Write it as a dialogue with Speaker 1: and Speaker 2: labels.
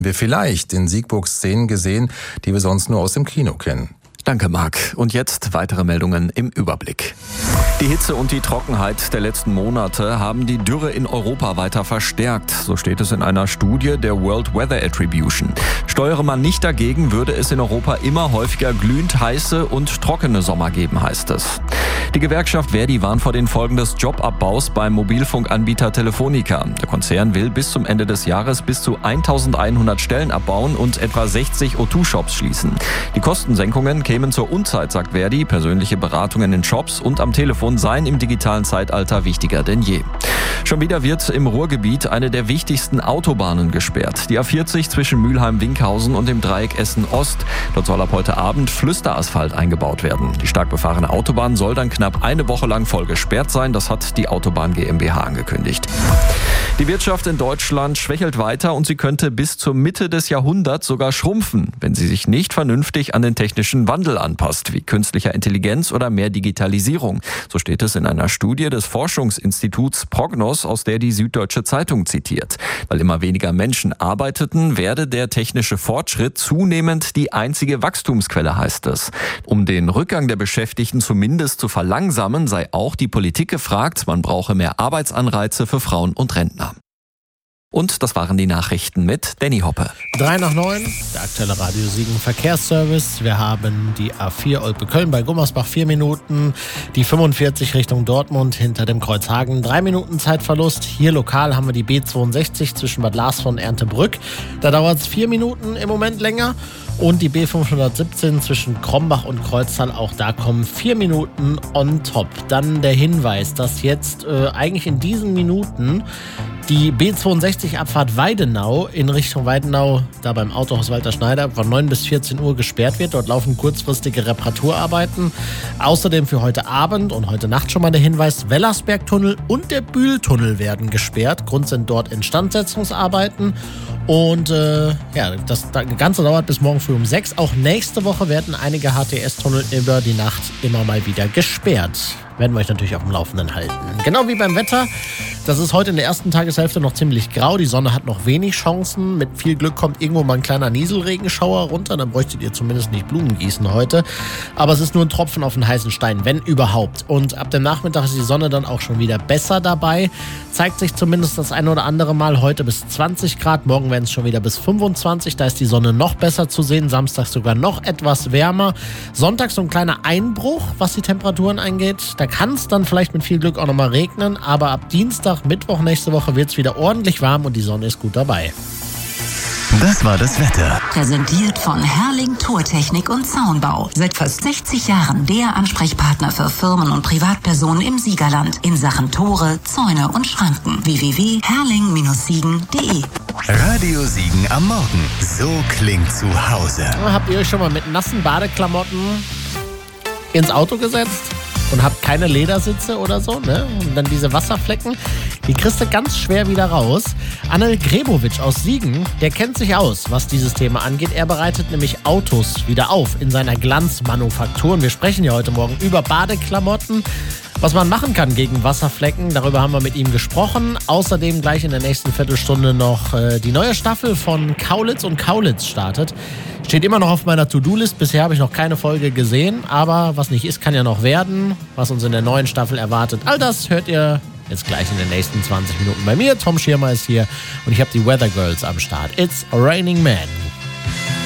Speaker 1: Wir vielleicht in Siegburg Szenen gesehen, die wir sonst nur aus dem Kino kennen.
Speaker 2: Danke, Marc. Und jetzt weitere Meldungen im Überblick. Die Hitze und die Trockenheit der letzten Monate haben die Dürre in Europa weiter verstärkt. So steht es in einer Studie der World Weather Attribution. Steuere man nicht dagegen, würde es in Europa immer häufiger glühend heiße und trockene Sommer geben, heißt es. Die Gewerkschaft Verdi warnt vor den Folgen des Jobabbaus beim Mobilfunkanbieter Telefonica. Der Konzern will bis zum Ende des Jahres bis zu 1100 Stellen abbauen und etwa 60 O2-Shops schließen. Die Kostensenkungen kämen zur Unzeit, sagt Verdi. Persönliche Beratungen in Shops und am Telefon seien im digitalen Zeitalter wichtiger denn je. Schon wieder wird im Ruhrgebiet eine der wichtigsten Autobahnen gesperrt. Die A40 zwischen Mülheim-Winkhausen und dem Dreieck Essen-Ost. Dort soll ab heute Abend Flüsterasphalt eingebaut werden. Die stark befahrene Autobahn soll dann knapp eine Woche lang voll gesperrt sein. Das hat die Autobahn GmbH angekündigt. Die Wirtschaft in Deutschland schwächelt weiter und sie könnte bis zur Mitte des Jahrhunderts sogar schrumpfen, wenn sie sich nicht vernünftig an den technischen Wandel anpasst, wie künstlicher Intelligenz oder mehr Digitalisierung. So steht es in einer Studie des Forschungsinstituts Prognos, aus der die Süddeutsche Zeitung zitiert. Weil immer weniger Menschen arbeiteten, werde der technische Fortschritt zunehmend die einzige Wachstumsquelle, heißt es. Um den Rückgang der Beschäftigten zumindest zu verlangsamen, sei auch die Politik gefragt. Man brauche mehr Arbeitsanreize für Frauen und Rentner. Und das waren die Nachrichten mit Danny Hoppe.
Speaker 3: 8:03, der aktuelle Radio Siegen Verkehrsservice. Wir haben die A4 Olpe-Köln bei Gummersbach 4 Minuten, die 45 Richtung Dortmund hinter dem Kreuz Hagen 3 Minuten Zeitverlust. Hier lokal haben wir die B62 zwischen Bad Larsvor und Erndtebrück. Da dauert es 4 Minuten im Moment länger. Und die B517 zwischen Krombach und Kreuztal, auch da kommen 4 Minuten on top. Dann der Hinweis, dass jetzt eigentlich in diesen Minuten die B62 Abfahrt Weidenau in Richtung Weidenau, da beim Autohaus Walter Schneider, von 9 bis 14 Uhr gesperrt wird. Dort laufen kurzfristige Reparaturarbeiten. Außerdem für heute Abend und heute Nacht schon mal der Hinweis, Wellersbergtunnel und der Bühltunnel werden gesperrt. Grund sind dort Instandsetzungsarbeiten. Und das Ganze dauert bis morgen früh um 6. Auch nächste Woche werden einige HTS-Tunnel über die Nacht immer mal wieder gesperrt. Werden wir euch natürlich auf dem Laufenden halten. Genau wie beim Wetter. Das ist heute in der ersten Tageshälfte noch ziemlich grau. Die Sonne hat noch wenig Chancen. Mit viel Glück kommt irgendwo mal ein kleiner Nieselregenschauer runter. Dann bräuchtet ihr zumindest nicht Blumen gießen heute. Aber es ist nur ein Tropfen auf den heißen Stein, wenn überhaupt. Und ab dem Nachmittag ist die Sonne dann auch schon wieder besser dabei. Zeigt sich zumindest das ein oder andere Mal. Heute bis 20 Grad. Morgen werden es schon wieder bis 25. Da ist die Sonne noch besser zu sehen. Samstags sogar noch etwas wärmer. Sonntag so ein kleiner Einbruch, was die Temperaturen angeht. Da kann es dann vielleicht mit viel Glück auch nochmal regnen. Aber ab Dienstag, Mittwoch nächste Woche wird es wieder ordentlich warm und die Sonne ist gut dabei.
Speaker 4: Das war das Wetter.
Speaker 5: Präsentiert von Herrling Tourtechnik und Zaunbau. Seit fast 60 Jahren der Ansprechpartner für Firmen und Privatpersonen im Siegerland in Sachen Tore, Zäune und Schranken. www.herrling-siegen.de.
Speaker 4: Radio Siegen am Morgen. So klingt zu Hause.
Speaker 3: Habt ihr euch schon mal mit nassen Badeklamotten ins Auto gesetzt und habt keine Ledersitze oder so, ne? Und dann diese Wasserflecken, die kriegst du ganz schwer wieder raus. Anel Grebovic aus Siegen, der kennt sich aus, was dieses Thema angeht. Er bereitet nämlich Autos wieder auf in seiner Glanzmanufaktur. Und wir sprechen ja heute Morgen über Badeklamotten, was man machen kann gegen Wasserflecken. Darüber haben wir mit ihm gesprochen. Außerdem gleich in der nächsten Viertelstunde noch die neue Staffel von Kaulitz und Kaulitz startet. Steht immer noch auf meiner To-Do-List. Bisher habe ich noch keine Folge gesehen. Aber was nicht ist, kann ja noch werden. Was uns in der neuen Staffel erwartet, all das hört ihr jetzt gleich in den nächsten 20 Minuten bei mir. Tom Schirmer ist hier und ich habe die Weather Girls am Start. It's Raining Man.